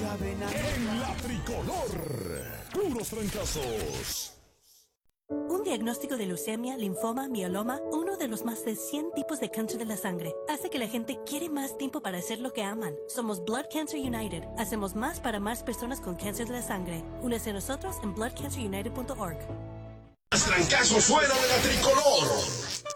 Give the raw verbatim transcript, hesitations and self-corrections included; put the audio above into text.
En la tricolor, puros trancazos. Un diagnóstico de leucemia, linfoma, mieloma, uno de los más de cien tipos de cáncer de la sangre, hace que la gente quiere más tiempo para hacer lo que aman. Somos Blood Cancer United. Hacemos más para más personas con cáncer de la sangre. Únese a nosotros en blood cancer united punto org. Más trancazos fuera de la tricolor.